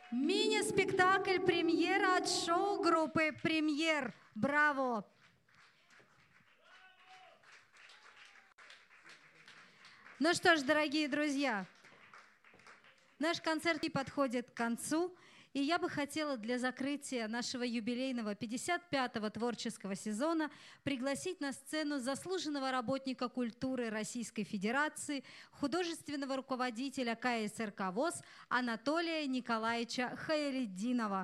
Мини-спектакль «Премьера» от шоу-группы «Премьер». Браво! Ну что ж, дорогие друзья, наш концерт подходит к концу. И я бы хотела для закрытия нашего юбилейного 55-го творческого сезона пригласить на сцену заслуженного работника культуры Российской Федерации, художественного руководителя КСРК ВОС Анатолия Николаевича Хайретдинова.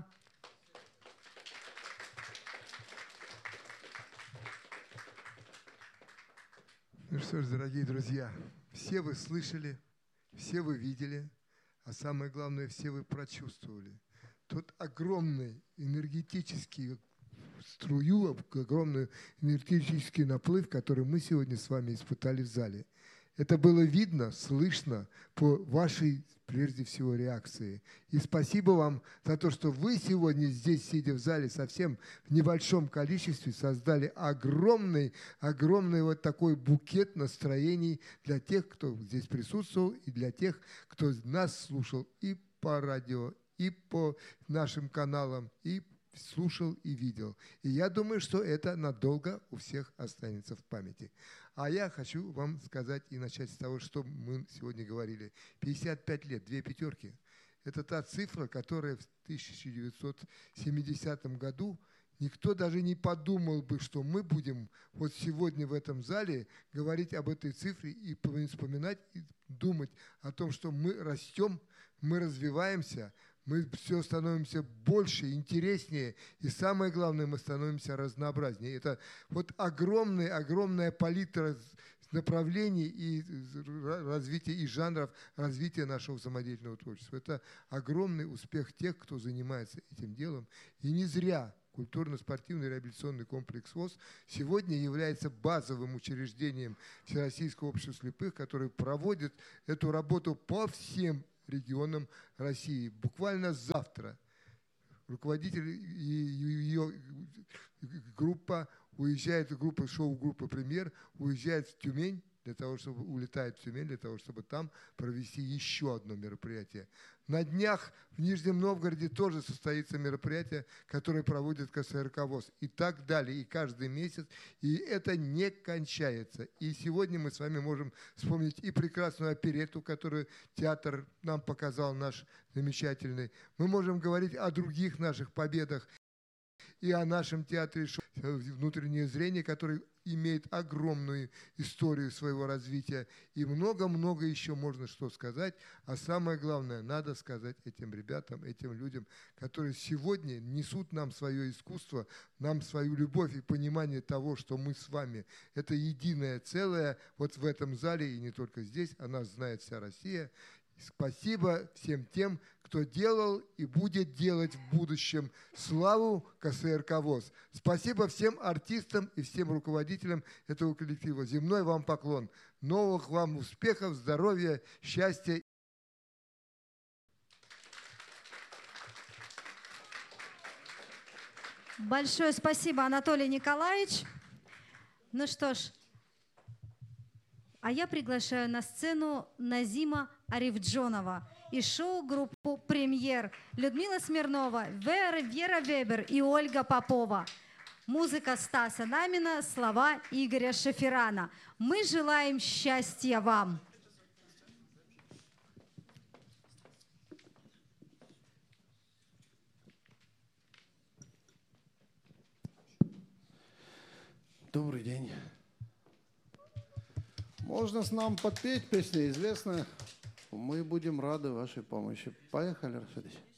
Ну что ж, дорогие друзья, все вы слышали, все вы видели, а самое главное, все вы прочувствовали. Тот огромный энергетический струю, огромный энергетический наплыв, который мы сегодня с вами испытали в зале. Это было видно, слышно по вашей, прежде всего, реакции. И спасибо вам за то, что вы сегодня здесь, сидя в зале, совсем в небольшом количестве, создали огромный вот такой букет настроений для тех, кто здесь присутствовал, и для тех, кто нас слушал и по радио, и по нашим каналам, и слушал и видел. И я думаю, что это надолго у всех останется в памяти. А я хочу вам сказать и начать с того, что мы сегодня говорили. 55 лет, 2 пятерки. Это та цифра, которая в 1970 году никто даже не подумал бы, что мы будем вот сегодня в этом зале говорить об этой цифре и вспоминать, и думать о том, что мы растем, мы развиваемся, мы все становимся больше, интереснее, и самое главное, мы становимся разнообразнее. Это вот огромная палитра направлений и развития и жанров развития нашего самодеятельного творчества. Это огромный успех тех, кто занимается этим делом. И не зря культурно-спортивный реабилитационный комплекс ВОС сегодня является базовым учреждением Всероссийского общества слепых, который проводит эту работу по всем регионам России. Буквально завтра руководитель и ее группа уезжает, шоу-группа «Премьер» уезжает в Тюмень, улетает в Тюмень для того, чтобы там провести еще одно мероприятие. На днях в Нижнем Новгороде тоже состоится мероприятие, которое проводит КСРК ВОС. И так далее, и каждый месяц. И это не кончается. И сегодня мы с вами можем вспомнить и прекрасную оперетту, которую театр нам показал, наш замечательный. Мы можем говорить о других наших победах и о нашем театре «Внутреннее зрение», который имеет огромную историю своего развития. И много-много еще можно что сказать. А самое главное, надо сказать этим ребятам, этим людям, которые сегодня несут нам свое искусство, нам свою любовь и понимание того, что мы с вами – это единое целое вот в этом зале, и не только здесь, а нас знает вся Россия. Спасибо всем тем, кто делал и будет делать в будущем славу КСРК ВОС. Спасибо всем артистам и всем руководителям этого коллектива. Земной вам поклон. Новых вам успехов, здоровья, счастья. Большое спасибо, Анатолий Николаевич. Ну что ж, а я приглашаю на сцену Назима Арифджонова и шоу-группу «Премьер» Людмила Смирнова, Вера Вебер и Ольга Попова. Музыка Стаса Намина, слова Игоря Шаферана. Мы желаем счастья вам! Добрый день. Можно с нам подпеть песню известную? Мы будем рады вашей помощи. Поехали, Рашидович.